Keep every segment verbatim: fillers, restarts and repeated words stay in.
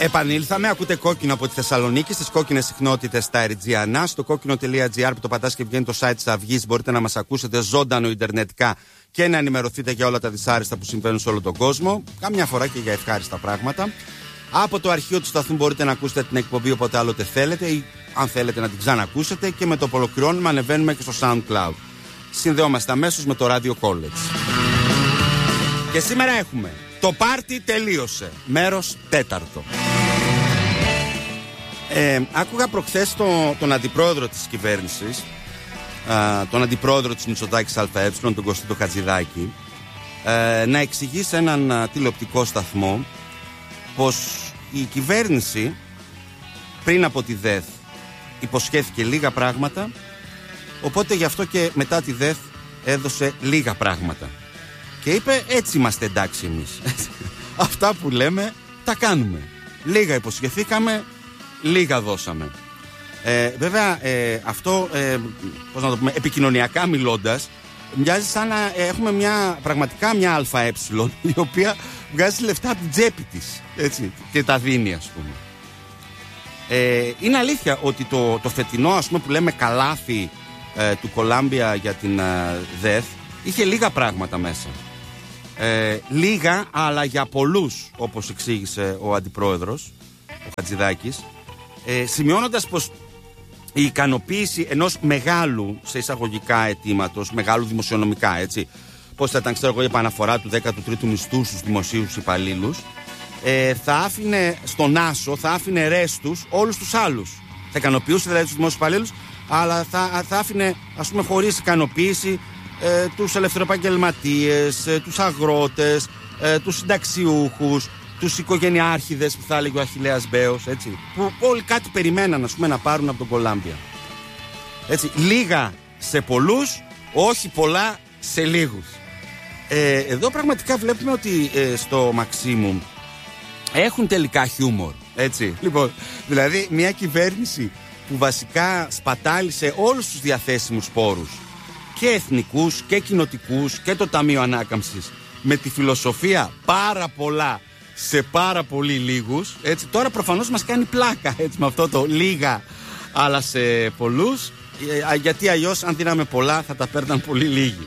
Επανήλθαμε, ακούτε Κόκκινο από τη Θεσσαλονίκη, στις κόκκινες συχνότητες στα Εριτζιανά. Στο κόκκινο τελεία τζι άρ που το πατάς και βγαίνει το site της Αυγής, μπορείτε να μας ακούσετε ζωντανό ιντερνετικά και να ενημερωθείτε για όλα τα δυσάρεστα που συμβαίνουν σε όλο τον κόσμο. Κάμια φορά και για ευχάριστα πράγματα. Από το αρχείο του σταθμού μπορείτε να ακούσετε την εκπομπή όποτε άλλοτε θέλετε ή αν θέλετε να την ξανακούσετε, και με το που ολοκληρώνουμε ανεβαίνουμε και στο SoundCloud. Συνδεόμαστε αμέσως με το Radio College. Και σήμερα έχουμε το πάρτι τελείωσε, μέρος τέταρτο. Ε, άκουγα προχθές το, τον αντιπρόεδρο της κυβέρνησης, α, τον αντιπρόεδρο της Μητσοτάκης ΑΕ, τον Κωστή Χατζηδάκη, ε, να εξηγεί σε έναν α, τηλεοπτικό σταθμό πως η κυβέρνηση πριν από τη ΔΕΘ υποσχέθηκε λίγα πράγματα, οπότε γι' αυτό και μετά τη ΔΕΘ έδωσε λίγα πράγματα. Και είπε, έτσι είμαστε εντάξει εμείς. Αυτά που λέμε τα κάνουμε. Λίγα υποσχεθήκαμε, λίγα δώσαμε. ε, Βέβαια ε, αυτό ε, πώς να το πούμε, επικοινωνιακά μιλώντας, μοιάζει σαν να ε, έχουμε μια, πραγματικά μια ΑΕ η οποία βγάζει λεφτά από την τσέπη της, έτσι, και τα δίνει, ας πούμε. ε, Είναι αλήθεια ότι το, το φετινό, ας πούμε, που λέμε καλάθι ε, του Κολάμπια για την ε, ΔΕΘ είχε λίγα πράγματα μέσα. Ε, λίγα, αλλά για πολλούς, όπως εξήγησε ο αντιπρόεδρος, ο Χατζηδάκης, ε, σημειώνοντας πως η ικανοποίηση ενός μεγάλου, σε εισαγωγικά, αιτήματος, μεγάλου δημοσιονομικά, έτσι, πως θα ήταν, ξέρω εγώ, η επαναφορά του δέκατου τρίτου μισθού στους δημοσίους υπαλλήλους, ε, θα άφηνε στον άσο, θα άφηνε ρέστους όλους τους άλλους. Θα ικανοποιούσε δηλαδή τους δημοσίους υπαλλήλους, αλλά θα, θα άφηνε, ας πούμε, χωρίς ικανοποίηση ε, τους ελευθεροεπαγγελματίες, ε, τους αγρότες, ε, τους συνταξιούχους, τους οικογενειάρχηδες που θα έλεγε ο Αχιλλέας Μπέος, έτσι, που όλοι κάτι περιμέναν, ας πούμε, να πάρουν από τον Κολάμπια. Έτσι, λίγα σε πολλούς, όχι πολλά σε λίγους. Ε, εδώ πραγματικά βλέπουμε ότι ε, στο Maximum έχουν τελικά χιούμορ, έτσι. Λοιπόν, δηλαδή μια κυβέρνηση που βασικά σπατάλησε όλους τους διαθέσιμους πόρους, και εθνικούς και κοινοτικούς και το Ταμείο Ανάκαμψης, με τη φιλοσοφία πάρα πολλά σε πάρα πολύ λίγους, έτσι, τώρα προφανώς μας κάνει πλάκα, έτσι, με αυτό το λίγα αλλά σε πολλούς, ε, γιατί αλλιώς αν δίναμε πολλά θα τα παίρναν πολύ λίγοι.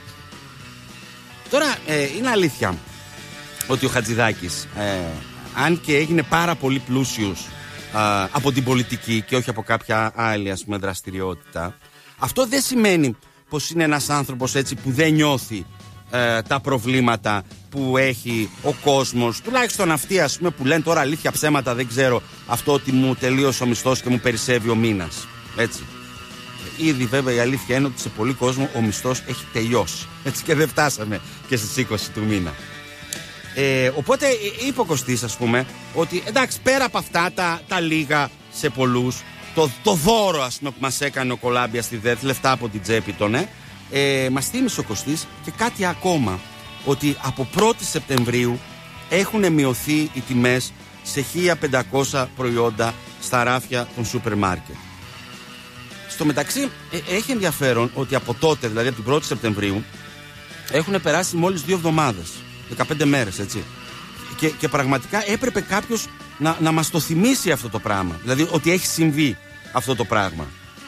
Τώρα ε, είναι αλήθεια ότι ο Χατζηδάκης, ε, αν και έγινε πάρα πολύ πλούσιος ε, από την πολιτική και όχι από κάποια άλλη, ας πούμε, δραστηριότητα, αυτό δεν σημαίνει πως είναι ένας άνθρωπος, έτσι, που δεν νιώθει ε, τα προβλήματα που έχει ο κόσμος, τουλάχιστον αυτοί, ας πούμε, που λένε τώρα αλήθεια ψέματα, δεν ξέρω, αυτό ότι μου τελείωσε ο μισθός και μου περισσεύει ο μήνας, έτσι. Ήδη βέβαια η αλήθεια είναι ότι σε πολύ κόσμο ο μισθός έχει τελειώσει, έτσι, και δεν φτάσαμε και στις είκοσι του μήνα. Ε, οπότε είπε ο Κωστής, ας πούμε, ότι εντάξει, πέρα από αυτά τα, τα λίγα σε πολλούς, το, το δώρο, ας πούμε, που μας έκανε ο Κολάμπια στη ΔΕΘ, λεφτά από την τσέπη τον, ε, ε, μας θύμισε ο Κωστής και κάτι ακόμα, ότι από πρώτη Σεπτεμβρίου έχουν μειωθεί οι τιμές σε χίλια πεντακόσια προϊόντα στα ράφια των σούπερ μάρκετ. Στο μεταξύ ε, έχει ενδιαφέρον ότι από τότε, δηλαδή από την πρώτη Σεπτεμβρίου, έχουν περάσει μόλις δύο εβδομάδες, δεκαπέντε μέρες, έτσι. Και, και πραγματικά έπρεπε κάποιος να, να μας το θυμίσει αυτό το πράγμα, δηλαδή ότι έχει συμβεί αυτό το πράγμα.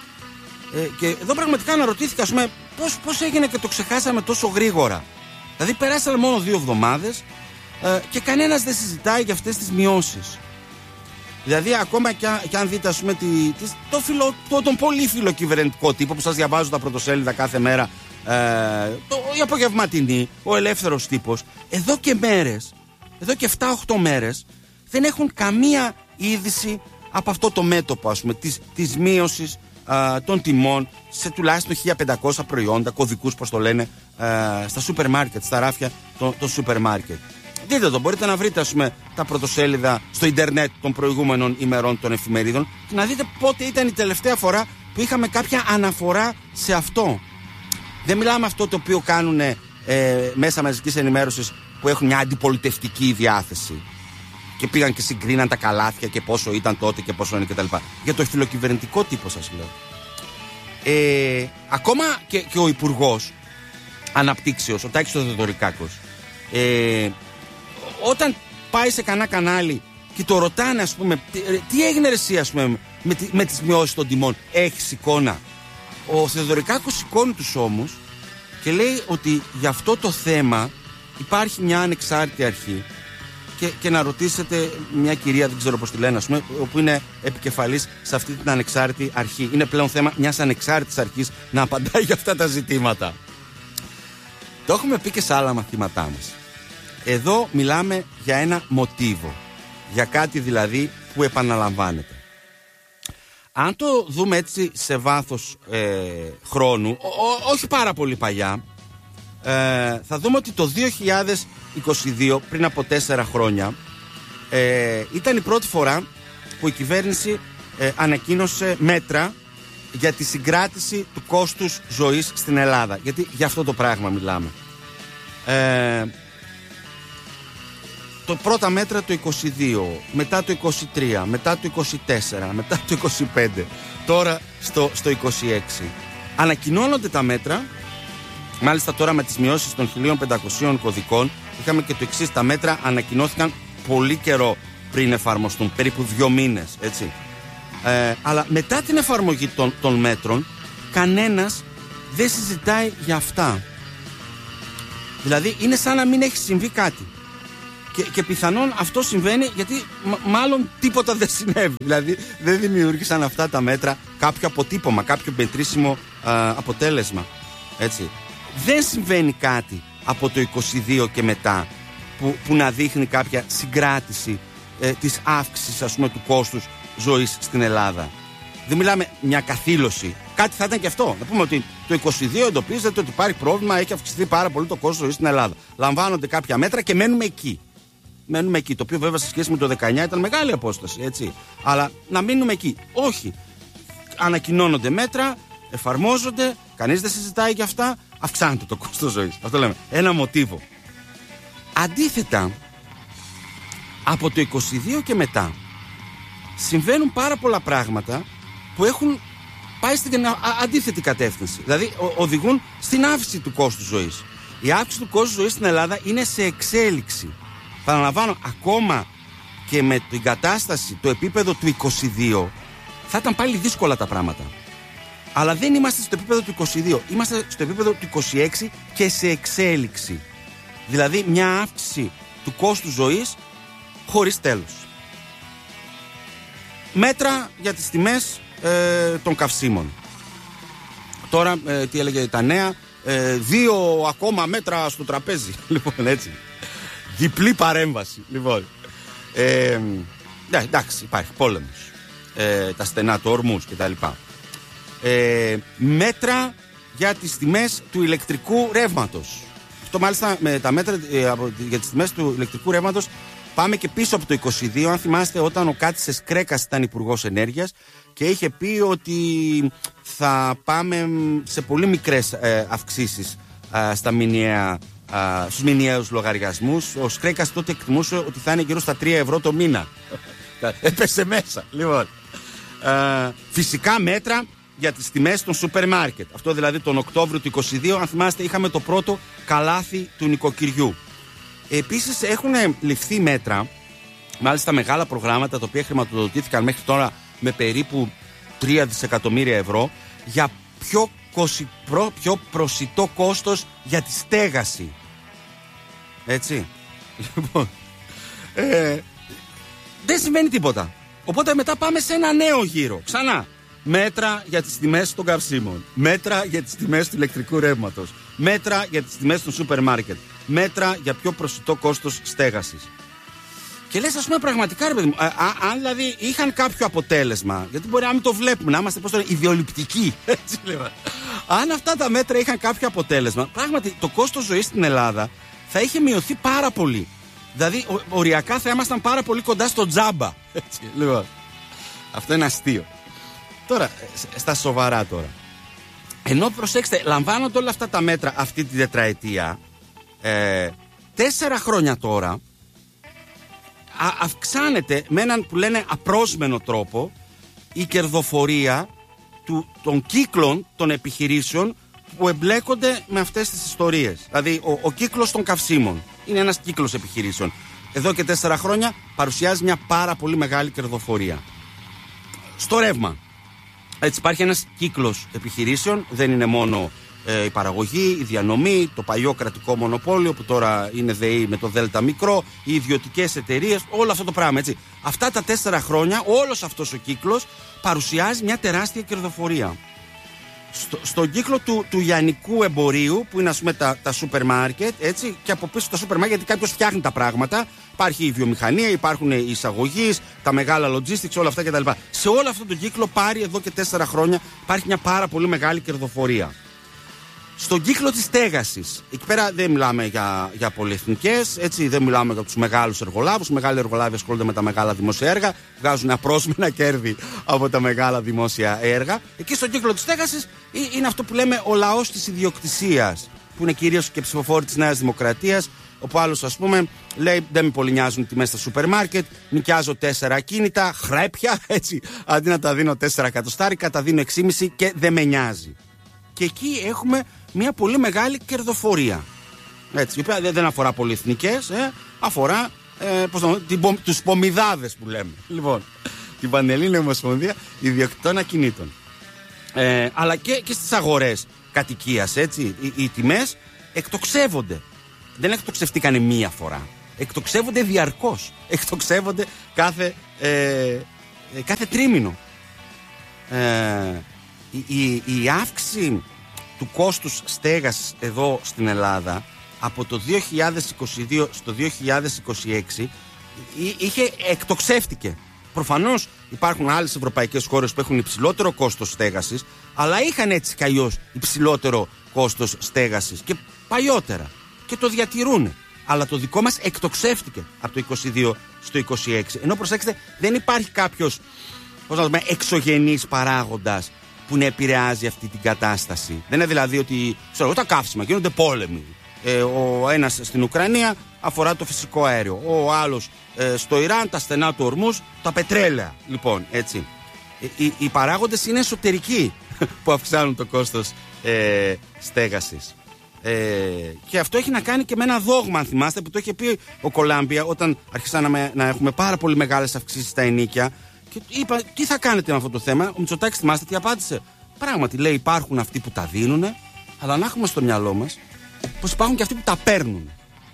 Ε, και εδώ πραγματικά αναρωτήθηκα, ας πούμε, πώς, πώς έγινε και το ξεχάσαμε τόσο γρήγορα. Δηλαδή περάσανε μόνο δύο εβδομάδες ε, και κανένας δεν συζητάει για αυτές τις μειώσεις. Δηλαδή ακόμα και, και αν δείτε, ας πούμε, τη, τη, το φιλο, το, τον πολύ φιλοκυβερνητικό τύπο που σας διαβάζω τα πρωτοσέλιδα κάθε μέρα, ε, το, η απογευματινή, ο ελεύθερος τύπος, εδώ και μέρες, εδώ και εφτά οχτώ μέρες δεν έχουν καμία είδηση από αυτό το μέτωπο, ας πούμε, της, της μείωσης α, των τιμών σε τουλάχιστον χίλια πεντακόσια προϊόντα, κωδικούς, πώς το λένε, α, στα σούπερ μάρκετ, στα ράφια των το σούπερ μάρκετ. Δείτε το, μπορείτε να βρείτε, ας πούμε, τα πρωτοσέλιδα στο ίντερνετ των προηγούμενων ημερών των εφημερίδων και να δείτε πότε ήταν η τελευταία φορά που είχαμε κάποια αναφορά σε αυτό. Δεν μιλάμε αυτό το οποίο κάνουν ε, μέσα μαζικής ενημέρωσης που έχουν μια αντιπολιτευτική διάθεση και πήγαν και συγκρίναν τα καλάθια και πόσο ήταν τότε και πόσο είναι κτλ. Για το φιλοκυβερνητικό τύπο σας λέω. Ε, ακόμα και, και ο Υπουργός Αναπτύξεως, ο Τάκης ο Θεοδωρικάκος, ε, όταν πάει σε κανένα κανάλι και το ρωτάνε, ας πούμε, τι, τι έγινε ρε εσύ, ας πούμε, με, τη, με τις μειώσεις των τιμών, έχεις εικόνα? Ο Θεοδωρικάκος σηκώνει τους ώμους και λέει ότι για αυτό το θέμα υπάρχει μια ανεξάρτητη αρχή και, και να ρωτήσετε μια κυρία, δεν ξέρω πώς τη λένε, ας πούμε, που είναι επικεφαλής σε αυτή την ανεξάρτητη αρχή. Είναι πλέον θέμα μιας ανεξάρτητης αρχής να απαντάει για αυτά τα ζητήματα. Το έχουμε πει και σε άλλα μαθήματά μας. Εδώ μιλάμε για ένα μοτίβο, για κάτι δηλαδή που επαναλαμβάνεται. Αν το δούμε έτσι σε βάθος ε, χρόνου, ό, ό, όχι πάρα πολύ παλιά, ε, θα δούμε ότι το δύο χιλιάδες είκοσι δύο, πριν από τέσσερα χρόνια, ε, ήταν η πρώτη φορά που η κυβέρνηση ε, ανακοίνωσε μέτρα για τη συγκράτηση του κόστους ζωής στην Ελλάδα. Γιατί για αυτό το πράγμα μιλάμε. Ε, το πρώτα μέτρα το είκοσι δύο, μετά το είκοσι τρία, μετά το είκοσι τέσσερα, μετά το είκοσι πέντε, τώρα στο, στο είκοσι έξι. Ανακοινώνονται τα μέτρα, μάλιστα τώρα με τις μειώσεις των χίλια πεντακόσιων κωδικών, είχαμε και το εξής, τα μέτρα ανακοινώθηκαν πολύ καιρό πριν εφαρμοστούν, περίπου δύο μήνες, έτσι. Ε, αλλά μετά την εφαρμογή των, των μέτρων, κανένας δεν συζητάει για αυτά. Δηλαδή είναι σαν να μην έχει συμβεί κάτι. Και, και πιθανόν αυτό συμβαίνει γιατί μ, μάλλον τίποτα δεν συνέβη. Δηλαδή δεν δημιούργησαν αυτά τα μέτρα κάποιο αποτύπωμα, κάποιο μετρήσιμο α, αποτέλεσμα. Έτσι. Δεν συμβαίνει κάτι από το είκοσι δύο και μετά που, που να δείχνει κάποια συγκράτηση ε, της αύξησης, ας πούμε, του κόστους ζωής στην Ελλάδα. Δεν μιλάμε μια καθήλωση. Κάτι θα ήταν και αυτό. Να πούμε ότι το είκοσι δύο εντοπίζεται ότι υπάρχει πρόβλημα, έχει αυξηθεί πάρα πολύ το κόστος ζωής στην Ελλάδα. Λαμβάνονται κάποια μέτρα και μένουμε εκεί. Μένουμε εκεί. Το οποίο βέβαια σε σχέση με το δεκαεννιά ήταν μεγάλη απόσταση, έτσι. Αλλά να μείνουμε εκεί. Όχι. Ανακοινώνονται μέτρα, εφαρμόζονται, κανείς δεν συζητάει για αυτά, αυξάνεται το κόστος ζωής. Αυτό λέμε. Ένα μοτίβο. Αντίθετα, από το είκοσι δύο και μετά συμβαίνουν πάρα πολλά πράγματα που έχουν πάει στην αντίθετη κατεύθυνση. Δηλαδή οδηγούν στην αύξηση του κόστους ζωής. Η αύξηση του κόστους ζωής στην Ελλάδα είναι σε εξέλιξη. Παραλαμβάνω, ακόμα και με την κατάσταση, το επίπεδο του είκοσι δύο, θα ήταν πάλι δύσκολα τα πράγματα. Αλλά δεν είμαστε στο επίπεδο του είκοσι δύο, είμαστε στο επίπεδο του είκοσι έξι και σε εξέλιξη. Δηλαδή μια αύξηση του κόστους ζωής χωρίς τέλος. Μέτρα για τις τιμές ε, των καυσίμων. Τώρα, ε, τι έλεγε τα νέα, ε, δύο ακόμα μέτρα στο τραπέζι. Λοιπόν, έτσι. Διπλή παρέμβαση. Λοιπόν. Ε, εντάξει, υπάρχει πόλεμος. Ε, τα στενά του Ορμούς κτλ. Ε, μέτρα για τις τιμές του ηλεκτρικού ρεύματος. Αυτό μάλιστα με τα μέτρα ε, για τις τιμές του ηλεκτρικού ρεύματος πάμε και πίσω από το είκοσι δύο. Αν θυμάστε, όταν ο Κάτσης Κρέκας ήταν υπουργός ενέργειας και είχε πει ότι θα πάμε σε πολύ μικρές ε, αυξήσεις ε, στα μηνιαία, ε, στους μηνιαίους λογαριασμούς. Ο Κρέκας τότε εκτιμούσε ότι θα είναι γύρω στα τρία ευρώ το μήνα. Έπεσε μέσα. Λοιπόν, ε, φυσικά μέτρα για τις τιμές των σούπερ μάρκετ. Αυτό δηλαδή τον Οκτώβριο του είκοσι δύο, αν θυμάστε, είχαμε το πρώτο καλάθι του νοικοκυριού. Επίσης έχουν ληφθεί μέτρα, μάλιστα μεγάλα προγράμματα, τα οποία χρηματοδοτήθηκαν μέχρι τώρα με περίπου τρία δισεκατομμύρια ευρώ, για πιο, κοσυπρο, πιο προσιτό κόστος για τη στέγαση. Έτσι. Λοιπόν, ε, δεν συμβαίνει τίποτα. Οπότε μετά πάμε σε ένα νέο γύρο. Ξανά. Μέτρα για τις τιμές των καυσίμων. Μέτρα για τις τιμές του ηλεκτρικού ρεύματος. Μέτρα για τις τιμές των σούπερ μάρκετ. Μέτρα για πιο προσιτό κόστος στέγασης. Και λες, ας πούμε, πραγματικά, ρε παιδί μου, α, α, αν δηλαδή είχαν κάποιο αποτέλεσμα, γιατί μπορεί να μην το βλέπουμε, να είμαστε, πώς το λένε, ιδεολειπτικοί. Έτσι λέμε. Αν αυτά τα μέτρα είχαν κάποιο αποτέλεσμα, πράγματι το κόστος ζωής στην Ελλάδα θα είχε μειωθεί πάρα πολύ. Δηλαδή, ο, οριακά θα ήμασταν πάρα πολύ κοντά στο τζάμπα. Έτσι, λοιπόν. Αυτό είναι αστείο. Τώρα, στα σοβαρά τώρα. Ενώ προσέξτε, λαμβάνονται όλα αυτά τα μέτρα αυτή τη τετραετία, ε, τέσσερα χρόνια τώρα, α, αυξάνεται με έναν που λένε απρόσμενο τρόπο η κερδοφορία του, των κύκλων των επιχειρήσεων που εμπλέκονται με αυτές τις ιστορίες. Δηλαδή, ο, ο κύκλος των καυσίμων είναι ένας κύκλος επιχειρήσεων. Εδώ και τέσσερα χρόνια παρουσιάζει μια πάρα πολύ μεγάλη κερδοφορία. Στο ρεύμα. Έτσι, υπάρχει ένας κύκλος επιχειρήσεων, δεν είναι μόνο ε, η παραγωγή, η διανομή, το παλιό κρατικό μονοπόλιο που τώρα είναι ΔΕΗ με το Δέλτα μικρό, οι ιδιωτικές εταιρείες, όλο αυτό το πράγμα. Έτσι. Αυτά τα τέσσερα χρόνια, όλος αυτός ο κύκλος παρουσιάζει μια τεράστια κερδοφορία. Στο, στον κύκλο του, του λιανικού εμπορίου, που είναι ας πούμε τα, τα σούπερ μάρκετ, έτσι, και από πίσω τα σούπερ μάρκετ, γιατί κάποιος φτιάχνει τα πράγματα, υπάρχει η βιομηχανία, υπάρχουν οι εισαγωγείς, τα μεγάλα logistics, όλα αυτά κτλ. Σε όλο αυτό τον κύκλο πάρει εδώ και τέσσερα χρόνια υπάρχει μια πάρα πολύ μεγάλη κερδοφορία. Στον κύκλο της στέγασης, εκεί πέρα δεν μιλάμε για, για πολυεθνικές, έτσι, δεν μιλάμε για τους μεγάλους εργολάβους. Οι μεγάλοι εργολάβοι ασχολούνται με τα μεγάλα δημόσια έργα, βγάζουν απρόσμενα κέρδη από τα μεγάλα δημόσια έργα. Εκεί στον κύκλο της στέγασης είναι αυτό που λέμε ο λαός της ιδιοκτησίας, που είναι κυρίως και ψηφοφόροι της Νέας Δημοκρατίας. Όπου άλλος, ας πούμε, λέει: δεν με πολύ νοιάζουν οι τιμές στα σούπερ μάρκετ, νοικιάζω τέσσερα ακίνητα, χρέπια, έτσι. Αντί να τα δίνω τέσσερα εκατοστάρικα, τα δίνω έξι κόμμα πέντε και δεν με νοιάζει. Και εκεί έχουμε μια πολύ μεγάλη κερδοφορία. Έτσι, η οποία δεν αφορά πολυεθνικές, ε, αφορά ε, πώς το, την, τους πομιδάδες που λέμε. Λοιπόν, την Πανελλήνια Ομοσπονδία Ιδιοκτητών Ακινήτων. Ε, αλλά και, και στις αγορές κατοικίας, έτσι, οι, οι τιμές εκτοξεύονται. Δεν εκτοξευτήκανε μία φορά. Εκτοξεύονται διαρκώς. Εκτοξεύονται κάθε, ε, ε, κάθε τρίμηνο. Ε, η, η, η αύξηση του κόστους στέγασης εδώ στην Ελλάδα από το δύο χιλιάδες είκοσι δύο στο δύο χιλιάδες είκοσι έξι είχε, εκτοξεύτηκε. Προφανώς υπάρχουν άλλες ευρωπαϊκές χώρες που έχουν υψηλότερο κόστος στέγασης, αλλά είχαν έτσι κι αλλιώς υψηλότερο κόστος στέγασης και παλιότερα και το διατηρούν. Αλλά το δικό μας εκτοξεύτηκε από το είκοσι δύο στο είκοσι έξι. Ενώ προσέξτε, δεν υπάρχει κάποιος, πώς να το πούμε, εξωγενής παράγοντας που να επηρεάζει αυτή την κατάσταση. Δεν είναι δηλαδή ότι, ξέρω, τα καύσιμα γίνονται πόλεμοι. Ε, ο ένας στην Ουκρανία αφορά το φυσικό αέριο. Ο άλλος ε, στο Ιράν τα στενά του ορμούς, τα πετρέλαια. Λοιπόν, έτσι. Ε, οι, οι παράγοντες είναι εσωτερικοί που αυξάνουν το κόστος ε, στέγασης. Ε, και αυτό έχει να κάνει και με ένα δόγμα, αν θυμάστε, που το είχε πει ο Κολάμπια όταν αρχίσαμε να έχουμε πάρα πολύ μεγάλες αυξήσεις στα ενοίκια. Και είπα, τι θα κάνετε με αυτό το θέμα? Ο Μητσοτάκης, θυμάστε τι απάντησε? Πράγματι, λέει, υπάρχουν αυτοί που τα δίνουν, αλλά να έχουμε στο μυαλό μας πως υπάρχουν και αυτοί που τα παίρνουν.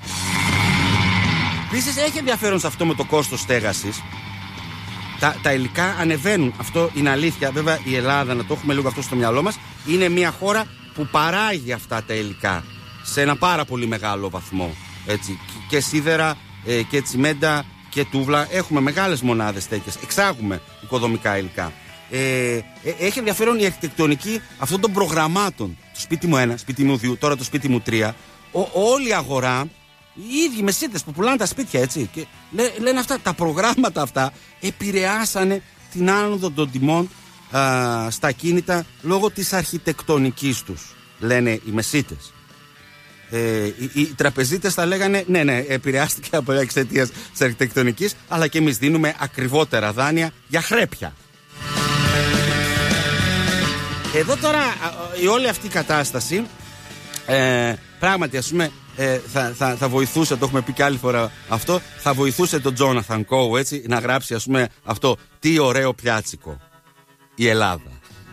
Επίσης, έχει ενδιαφέρον σε αυτό με το κόστος στέγασης. Τα, τα υλικά ανεβαίνουν. Αυτό είναι αλήθεια. Βέβαια, η Ελλάδα, να το έχουμε λίγο αυτό στο μυαλό μας, είναι μια χώρα που παράγει αυτά τα υλικά σε ένα πάρα πολύ μεγάλο βαθμό. Έτσι. Και σίδερα ε, και τσιμέντα και τούβλα. Έχουμε μεγάλες μονάδες τέτοιες. Εξάγουμε οικοδομικά υλικά. Ε, ε, έχει ενδιαφέρον η αρχιτεκτονική αυτών των προγραμμάτων. Το σπίτι μου ένα, σπίτι μου δύο, τώρα το σπίτι μου τρία. Ο, όλη η αγορά, οι ίδιοι μεσίτες που πουλάνε τα σπίτια, έτσι. Και λέ, λένε αυτά, τα προγράμματα αυτά επηρεάσανε την άνοδο των τιμών α, στα ακίνητα λόγω της αρχιτεκτονικής τους, λένε οι μεσίτες. Ε, οι, οι τραπεζίτες θα λέγανε ναι, ναι, επηρεάστηκε από εξαιτίας της αρχιτεκτονικής, αλλά και εμείς δίνουμε ακριβότερα δάνεια για χρέπια. Εδώ τώρα η όλη αυτή η κατάσταση ε, πράγματι, ας πούμε, ε, θα, θα, θα βοηθούσε, το έχουμε πει και άλλη φορά αυτό, θα βοηθούσε τον Τζόναθαν Κόου, έτσι, να γράψει, ας πούμε, αυτό, τι ωραίο πιάτσικο η Ελλάδα.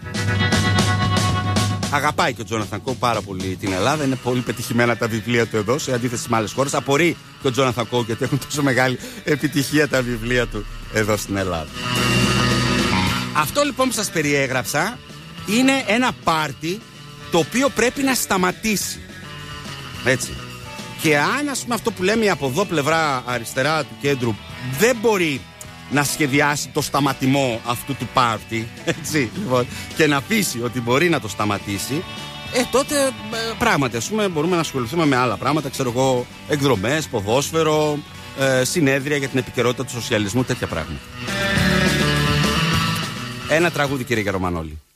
Αγαπάει και ο Τζόναθαν Κόου πάρα πολύ την Ελλάδα. Είναι πολύ πετυχημένα τα βιβλία του εδώ, σε αντίθεση με άλλες χώρες. Απορεί και ο Τζόναθαν Κόου γιατί έχουν τόσο μεγάλη επιτυχία τα βιβλία του εδώ στην Ελλάδα. Αυτό λοιπόν που σας περιέγραψα είναι ένα πάρτι το οποίο πρέπει να σταματήσει. Έτσι. Και αν, ας πούμε, αυτό που λέμε από εδώ πλευρά αριστερά του κέντρου δεν μπορεί να σχεδιάσει το σταματημό αυτού του πάρτι, έτσι, λοιπόν, και να πείσει ότι μπορεί να το σταματήσει, ε, τότε ε, πράγματι, ας πούμε, μπορούμε να ασχοληθούμε με άλλα πράγματα, ξέρω εγώ, εκδρομές, ποδόσφαιρο, ε, συνέδρια για την επικαιρότητα του σοσιαλισμού, τέτοια πράγματα. Ένα τραγούδι, κύριε Γερομανόλη.